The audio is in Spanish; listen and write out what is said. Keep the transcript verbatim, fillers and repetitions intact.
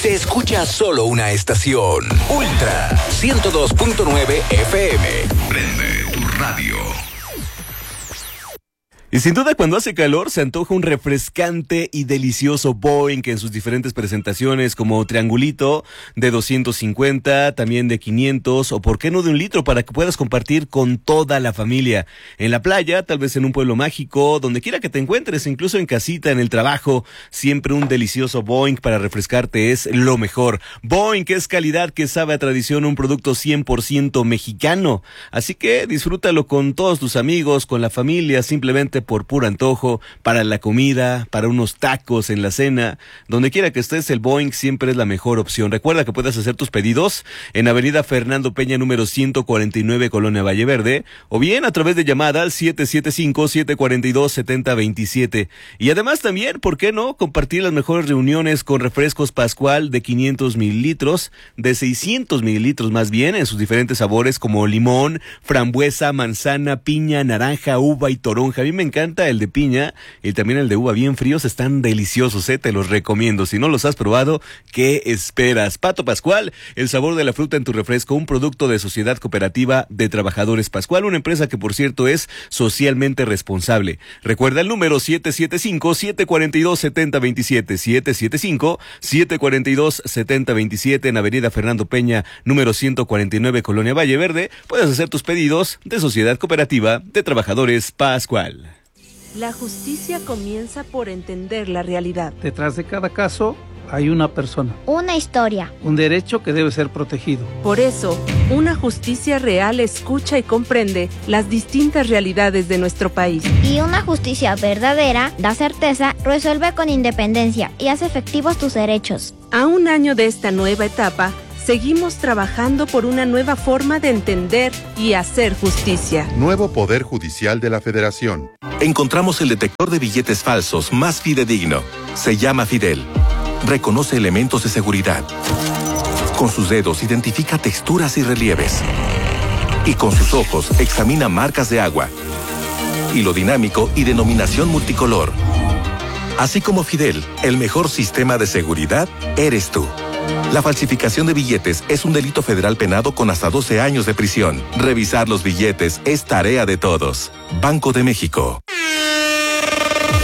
se escucha solo una estación. Ultra ciento dos punto nueve F M. Prende tu radio. Y sin duda, cuando hace calor, se antoja un refrescante y delicioso Boing en sus diferentes presentaciones, como triangulito de doscientos cincuenta, también de quinientos, o por qué no de un litro, para que puedas compartir con toda la familia. En la playa, tal vez en un pueblo mágico, donde quiera que te encuentres, incluso en casita, en el trabajo, siempre un delicioso Boing para refrescarte es lo mejor. Boing es calidad que sabe a tradición, un producto cien por ciento mexicano. Así que disfrútalo con todos tus amigos, con la familia, simplemente por puro antojo, para la comida, para unos tacos en la cena, donde quiera que estés, el Boing siempre es la mejor opción. Recuerda que puedes hacer tus pedidos en Avenida Fernando Peña, número ciento cuarenta y nueve, Colonia Valle Verde, o bien a través de llamada al siete siete cinco, siete cuatro dos, siete cero dos siete. Y además también, ¿por qué no?, compartir las mejores reuniones con refrescos Pascual de quinientos mililitros, de seiscientos mililitros más bien, en sus diferentes sabores como limón, frambuesa, manzana, piña, naranja, uva y toronja. A mí me encanta el de piña y también el de uva bien fríos, están deliciosos, eh, te los recomiendo. Si no los has probado, ¿qué esperas? Pato Pascual, el sabor de la fruta en tu refresco, un producto de Sociedad Cooperativa de Trabajadores Pascual, una empresa que por cierto es socialmente responsable. Recuerda el número siete siete cinco, siete cuatro dos, siete cero dos siete, siete siete cinco, siete cuatro dos, siete cero dos siete, en Avenida Fernando Peña, número ciento cuarenta y nueve, Colonia Valle Verde. Puedes hacer tus pedidos de Sociedad Cooperativa de Trabajadores Pascual. La justicia comienza por entender la realidad. Detrás de cada caso hay una persona. Una historia. Un derecho que debe ser protegido. Por eso, una justicia real escucha y comprende las distintas realidades de nuestro país. Y una justicia verdadera da certeza, resuelve con independencia y hace efectivos tus derechos. A un año de esta nueva etapa, seguimos trabajando por una nueva forma de entender y hacer justicia. Nuevo Poder Judicial de la Federación. Encontramos el detector de billetes falsos más fidedigno. Se llama Fidel. Reconoce elementos de seguridad. Con sus dedos identifica texturas y relieves. Y con sus ojos examina marcas de agua. Hilo dinámico y denominación multicolor. Así como Fidel, el mejor sistema de seguridad eres tú. La falsificación de billetes es un delito federal penado con hasta doce años de prisión. Revisar los billetes es tarea de todos. Banco de México.